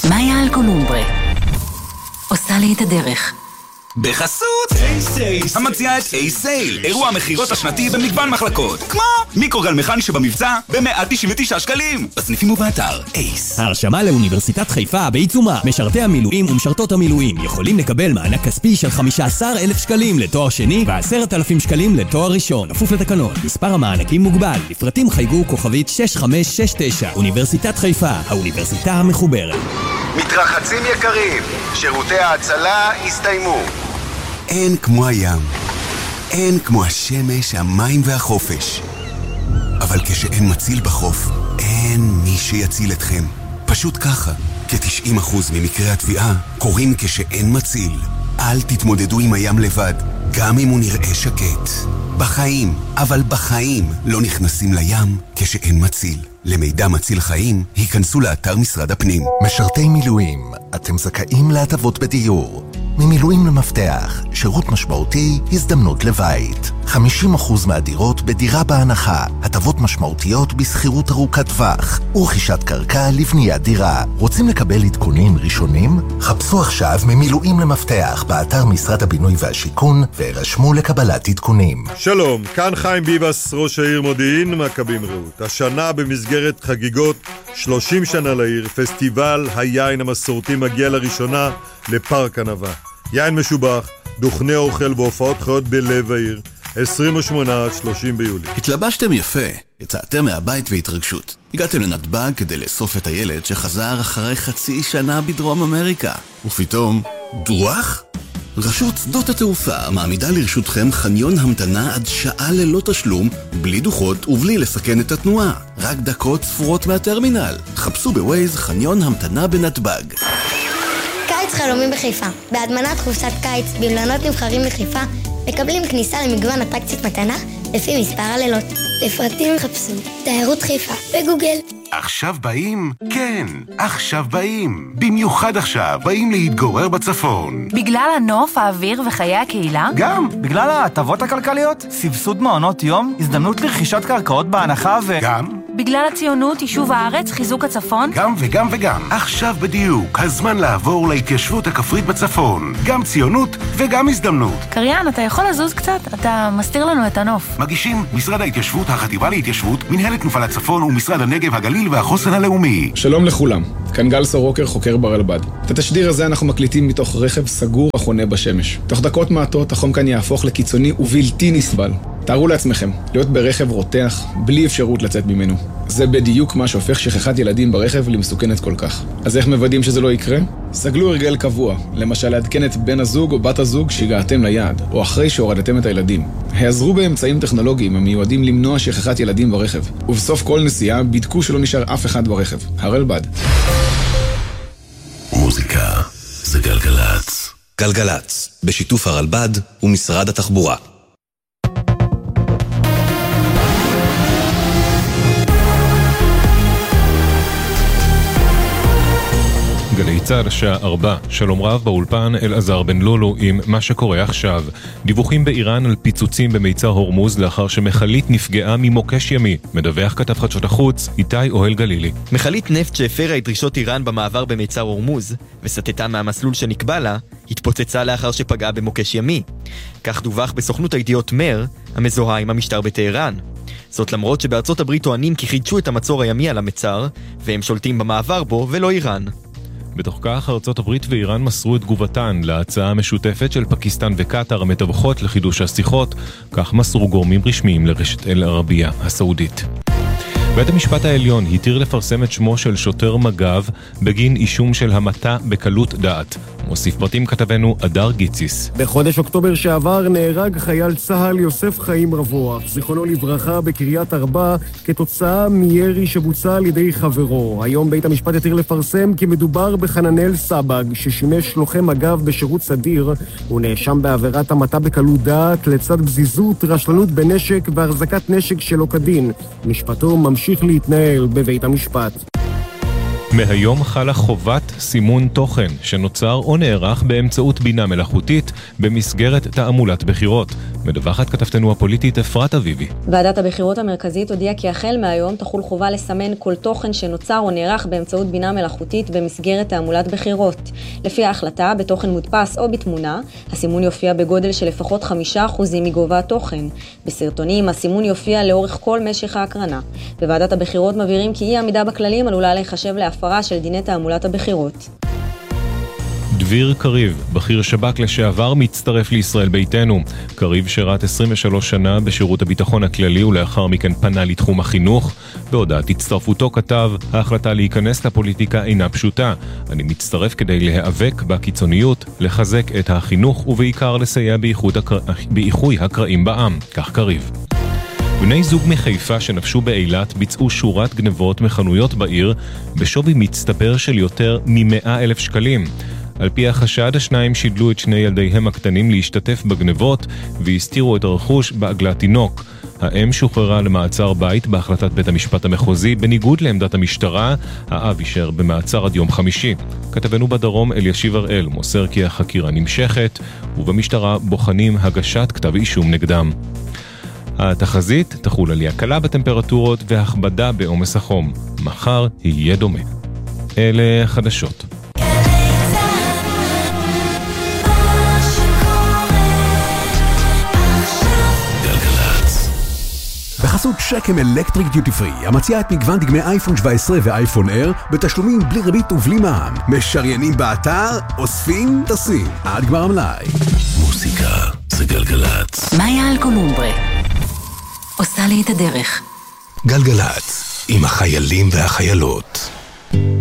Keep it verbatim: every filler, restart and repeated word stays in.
מאיה אלקולומברה עושה לי את הדרך. בחסות אייסייל, המציעה את אייסייל, אירוע המחירות השנתי במגוון מחלקות, כמו מיקרוגל מכני שבמבצע ב-מאה תשעים ותשעה שקלים, בסניפים ובאתר אייס. ההרשמה לאוניברסיטת חיפה בעיצומה. משרתי המילואים ומשרתות המילואים יכולים לקבל מענק כספי של חמישה עשר אלף שקלים לתואר שני ו-עשרת אלפים שקלים לתואר ראשון, כפוף לתקנון. מספר המענקים מוגבל. לפרטים חייגו כוכבית שש חמש שש תשע. אוניברסיטת חיפה, האוניברסיטה המחוברת. מתרחצים יקרים, שירותי ההצלה הסתיימו. אין כמו הים, אין כמו השמש, המים והחופש. אבל כשאין מציל בחוף, אין מי שיציל אתכם. פשוט ככה, כ-תשעים אחוז ממקרי התביעה קורים כשאין מציל. אל תתמודדו עם הים לבד, גם אם הוא נראה שקט. בחיים, אבל בחיים לא נכנסים לים כשאין מציל. למידע מציל חיים, היכנסו לאתר משרד הפנים. משרתי מילואים, אתם זכאים להטבות בדיור. ממילואים למפתח, שירות משמעותי, הזדמנות לבית. חמישים אחוז מהדירות בדירה בהנחה, הטבות משמעותיות בסחירות ארוכת טווח, ורכישת קרקע לבניית דירה. רוצים לקבל עדכונים ראשונים? חפשו עכשיו ממילואים למפתח באתר משרד הבינוי והשיכון, והירשמו לקבלת עדכונים. שלום, כאן חיים ביבס, ראש העיר מודיעין, מכבים רעות. השנה במסגרת חגיגות שלושים שנה לעיר, פסטיבל היין המסורתי מגיע לראשונה לפארק ענבה. יין משובח, דוכני אוכל והופעות חיות בלב העיר, עשרים ושמונה עד שלושים ביולי. התלבשתם יפה, יצאתם מהבית והתרגשות. הגעתם לנתב"ג כדי לאסוף את הילד שחזר אחרי חצי שנה בדרום אמריקה. ופתאום, דרוח? רשות שדות התעופה מעמידה לרשותכם חניון המתנה עד שעה ללא תשלום, בלי דוחות ובלי לסכן את התנועה. רק דקות ספורות מהטרמינל. חפשו בווייז חניון המתנה בנתב"ג. קיץ חלומים בחיפה. בהדמנת חופשת קיץ במלונות נבחרים בחיפה מקבלים כניסה למגוון אטרקציות מתנה לפי מספר הלילות. לפרטים חפשו תיירות חיפה בגוגל. עכשיו באים? כן, עכשיו באים. במיוחד עכשיו באים להתגורר בצפון. בגלל הנוף, האוויר וחיי הקהילה? גם, בגלל ההטבות הכלכליות, סבסוד מעונות יום, הזדמנות לרכישת קרקעות בהנחה ו... גם? בגלל הציונות, יישוב הארץ, חיזוק הצפון? גם וגם וגם. עכשיו בדיוק, הזמן לעבור להתיישבות הכפרית בצפון. גם ציונות וגם הזדמנות. קריין, אתה יכול לזוז קצת? אתה מסתיר לנו את הנוף. מגישים משרד ההתיישבות, החטיבה להתיישבות, מנהלת תנופה לצפון ומשרד הנגב, הגליל והחוסן הלאומי. שלום לכולם, כאן גל סורוקר, חוקר ברלב"ד. את התשדיר הזה אנחנו מקליטים מתוך רכב סגור החונה בשמש. תוך דקות מעטות החום כאן יהפוך לקיצוני ובלתי נסבל. תארו לעצמכם, להיות ברכב רותח, בלי אפשרות לצאת ממנו. זה בדיוק מה שהופך שכחת ילדים ברכב למסוכנת כל כך. אז איך מוודאים שזה לא יקרה? סגלו הרגל קבוע, למשל לעדכן את בן הזוג או בת הזוג שהגעתם ליעד, או אחרי שהורדתם את הילדים. העזרו באמצעים טכנולוגיים המיועדים למנוע שכחת ילדים ברכב. ובסוף כל נסיעה בדקו שלא נשאר אף אחד ברכב. הרלב"ד. מוזיקה זה גלגלץ. גלגלץ, בשיתוף הרלב"ד ומשרד התחבורה. גלי צה"ל השעה ארבע, שלום רב באולפן אלעזר בן לולו עם מה שקורה עכשיו. דיווחים באיראן על פיצוצים במיצר הורמוז לאחר שמחלית נפגעה ממוקש ימי. מדווח כתב חדשות החוץ איתי אוהל גלילי. מחלית נפט שהפרה את דרישות איראן במעבר במיצר הורמוז וסטתה מהמסלול שנקבע לה, התפוצצה לאחר שפגעה במוקש ימי. כך דווח בסוכנות הידיעות מר, המזוהה עם המשטר בטהרן. זאת למרות שבארצות הברית טוענים כי חידשו את המצור הימי על המצר והם שולטים במעבר בו ולא איראן. בתוך כך, ארצות הברית ואיראן מסרו את תגובתן להצעה המשותפת של פקיסטן וקטר המתווכות לחידוש השיחות, כך מסרו גורמים רשמיים לרשת אל-ערבייה הסעודית. בית המשפט העליון התיר לפרסם את שמו של שוטר מג"ב בגין אישום של המתה בקלות דעת. מוסיף פרטים כתבנו אדר גיציס. בחודש אוקטובר שעבר נהרג חייל צה"ל יוסף חיים רבוח, זיכרונו לברכה, בקריית ארבע, כתוצאה מירי שבוצע על ידי חברו. היום בית המשפט התיר לפרסם כי מדובר בחננאל סבג, ששימש לוחם מג"ב בשירות סדיר. הוא נאשם בעבירת המתה בקלות דעת לצד בזיזות, רשלנות בנשק והחזקת נשק שלא כדין. משפטו ממשיך להתנהל בבית המשפט. מהיום חלה חובת סימון תוכן שנוצר או נערך באמצעות בינה מלאכותית במסגרת תעמולת בחירות. מדווחת כתבתנו הפוליטית אפרת אביבי. ועדת הבחירות המרכזית הודיעה כי החל מהיום תחול חובה לסמן כל תוכן שנוצר או נערך באמצעות בינה מלאכותית במסגרת תעמולת בחירות. לפי ההחלטה, בתוכן מודפס או בתמונה, הסימון יופיע בגודל של לפחות חמישה אחוזים מגובה התוכן. בסרטונים, הסימון יופיע לאורך כל משך ההקרנה. בוועדת הבחירות מבהירים כי אי עמידה בכללים עלולה להיחשב להפרה של דיני תעמולת הבחירות. דביר קריב, בכיר שב"כ לשעבר, מצטרף לישראל ביתנו. קריב שירת עשרים ושלוש שנה בשירות הביטחון הכללי ולאחר מכן פנה לתחום החינוך. בהודעת הצטרפותו כתב, ההחלטה להיכנס לפוליטיקה אינה פשוטה. אני מצטרף כדי להיאבק בקיצוניות, לחזק את החינוך ובעיקר לסייע הקר... באיחוי הקרעים בעם. כך קריב. בני זוג מחיפה שנפשו באילת ביצעו שורת גנבות מחנויות בעיר בשווי מצטבר של יותר מ-מאה אלף שקלים. על פי החשד, השניים שידלו את שני ילדיהם הקטנים להשתתף בגנבות והסתירו את הרכוש בעגלת תינוק. האם שוחררה למעצר בית בהחלטת בית המשפט המחוזי בניגוד לעמדת המשטרה. האב יישאר במעצר עד יום חמישי. כתבנו בדרום אלישיב הראל מוסר כי החקירה נמשכת ובמשטרה בוחנים הגשת כתב אישום נגדם. התחזית תחול עלייה קלה בטמפרטורות והכבדה בעומס החום. מחר יהיה דומה. אלה חדשות. בחסות שקם אלקטריק דיוטי פרי, המציעה את מגוון דגמי אייפון שבע עשרה ואייפון אייר בתשלומים בלי ריבית ובלי מע"מ. משריינים באתר, אוספים, טסים. עד גמר המלאי. מוסיקה זה גלגלצ. מאיה אלקולומברה עושה לי את הדרך. גלגלצ, עם החיילים והחיילות.